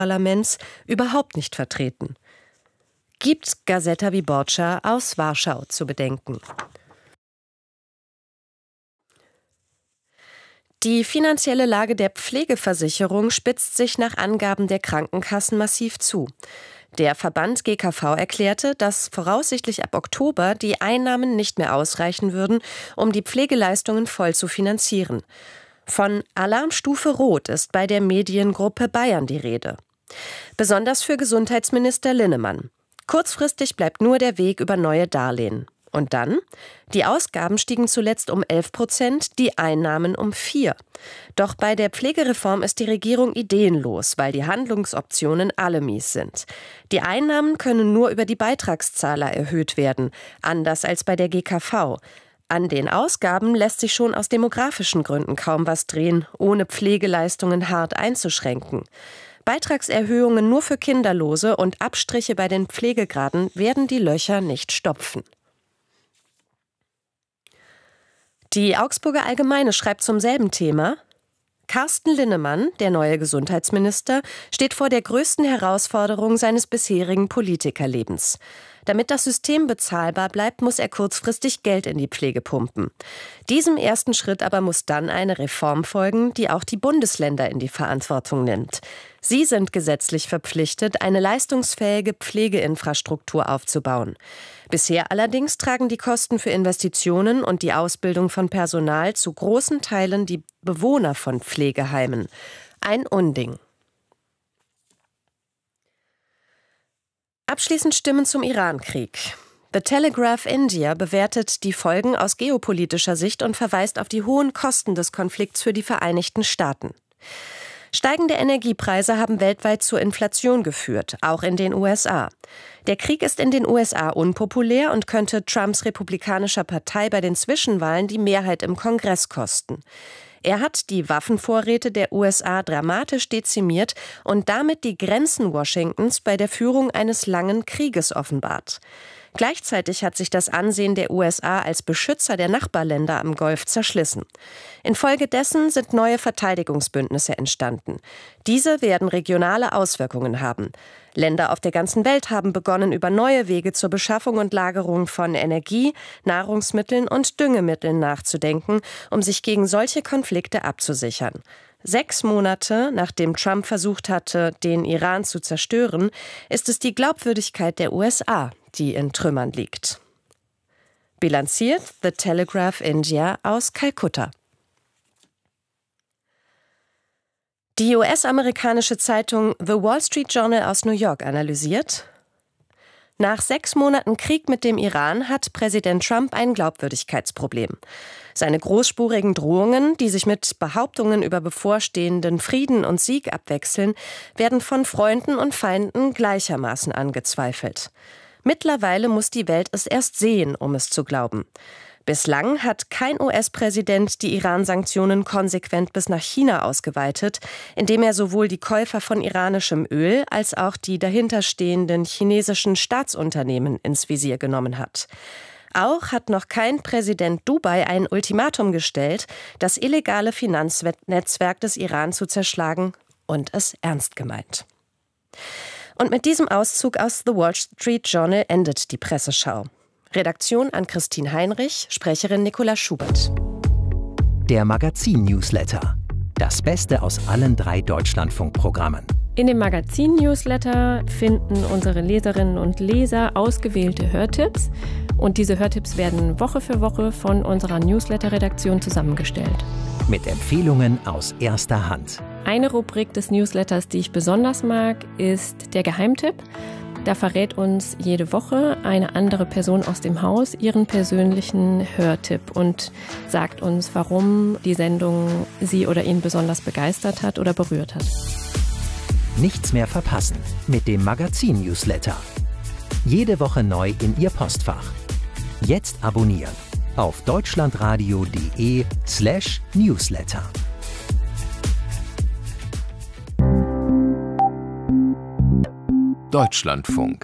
Parlaments überhaupt nicht vertreten. Gibt Gazeta Wyborcza aus Warschau zu bedenken. Die finanzielle Lage der Pflegeversicherung spitzt sich nach Angaben der Krankenkassen massiv zu. Der Verband GKV erklärte, dass voraussichtlich ab Oktober die Einnahmen nicht mehr ausreichen würden, um die Pflegeleistungen voll zu finanzieren. Von Alarmstufe Rot ist bei der Mediengruppe Bayern die Rede. Besonders für Gesundheitsminister Linnemann. Kurzfristig bleibt nur der Weg über neue Darlehen. Und dann? Die Ausgaben stiegen zuletzt um 11%, die Einnahmen um 4%. Doch bei der Pflegereform ist die Regierung ideenlos, weil die Handlungsoptionen alle mies sind. Die Einnahmen können nur über die Beitragszahler erhöht werden, anders als bei der GKV. An den Ausgaben lässt sich schon aus demografischen Gründen kaum was drehen, ohne Pflegeleistungen hart einzuschränken. Beitragserhöhungen nur für Kinderlose und Abstriche bei den Pflegegraden werden die Löcher nicht stopfen. Die Augsburger Allgemeine schreibt zum selben Thema: Carsten Linnemann, der neue Gesundheitsminister, steht vor der größten Herausforderung seines bisherigen Politikerlebens. Damit das System bezahlbar bleibt, muss er kurzfristig Geld in die Pflege pumpen. Diesem ersten Schritt aber muss dann eine Reform folgen, die auch die Bundesländer in die Verantwortung nimmt. Sie sind gesetzlich verpflichtet, eine leistungsfähige Pflegeinfrastruktur aufzubauen. Bisher allerdings tragen die Kosten für Investitionen und die Ausbildung von Personal zu großen Teilen die Bewohner von Pflegeheimen. Ein Unding. Abschließend Stimmen zum Iran-Krieg. The Telegraph India bewertet die Folgen aus geopolitischer Sicht und verweist auf die hohen Kosten des Konflikts für die Vereinigten Staaten. Steigende Energiepreise haben weltweit zur Inflation geführt, auch in den USA. Der Krieg ist in den USA unpopulär und könnte Trumps republikanischer Partei bei den Zwischenwahlen die Mehrheit im Kongress kosten. Er hat die Waffenvorräte der USA dramatisch dezimiert und damit die Grenzen Washingtons bei der Führung eines langen Krieges offenbart. Gleichzeitig hat sich das Ansehen der USA als Beschützer der Nachbarländer am Golf zerschlissen. Infolgedessen sind neue Verteidigungsbündnisse entstanden. Diese werden regionale Auswirkungen haben. Länder auf der ganzen Welt haben begonnen, über neue Wege zur Beschaffung und Lagerung von Energie, Nahrungsmitteln und Düngemitteln nachzudenken, um sich gegen solche Konflikte abzusichern. 6 Monate, nachdem Trump versucht hatte, den Iran zu zerstören, ist es die Glaubwürdigkeit der USA, die in Trümmern liegt. Bilanziert The Telegraph India aus Kalkutta. Die US-amerikanische Zeitung The Wall Street Journal aus New York analysiert: Nach 6 Monaten Krieg mit dem Iran hat Präsident Trump ein Glaubwürdigkeitsproblem. Seine großspurigen Drohungen, die sich mit Behauptungen über bevorstehenden Frieden und Sieg abwechseln, werden von Freunden und Feinden gleichermaßen angezweifelt. Mittlerweile muss die Welt es erst sehen, um es zu glauben. Bislang hat kein US-Präsident die Iran-Sanktionen konsequent bis nach China ausgeweitet, indem er sowohl die Käufer von iranischem Öl als auch die dahinterstehenden chinesischen Staatsunternehmen ins Visier genommen hat. Auch hat noch kein Präsident Dubai ein Ultimatum gestellt, das illegale Finanznetzwerk des Iran zu zerschlagen, und es ernst gemeint. Und mit diesem Auszug aus The Wall Street Journal endet die Presseschau. Redaktion an Christine Heinrich, Sprecherin Nicola Schubert. Der Magazin-Newsletter. Das Beste aus allen 3 Deutschlandfunkprogrammen. In dem Magazin-Newsletter finden unsere Leserinnen und Leser ausgewählte Hörtipps. Und diese Hörtipps werden Woche für Woche von unserer Newsletter-Redaktion zusammengestellt. Mit Empfehlungen aus erster Hand. Eine Rubrik des Newsletters, die ich besonders mag, ist der Geheimtipp. Da verrät uns jede Woche eine andere Person aus dem Haus ihren persönlichen Hörtipp und sagt uns, warum die Sendung sie oder ihn besonders begeistert hat oder berührt hat. Nichts mehr verpassen mit dem Magazin-Newsletter. Jede Woche neu in Ihr Postfach. Jetzt abonnieren auf deutschlandradio.de/Newsletter. Deutschlandfunk.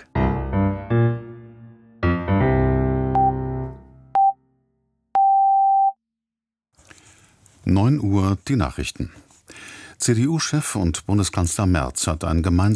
Neun Uhr die Nachrichten. CDU-Chef und Bundeskanzler Merz hat ein gemeinsames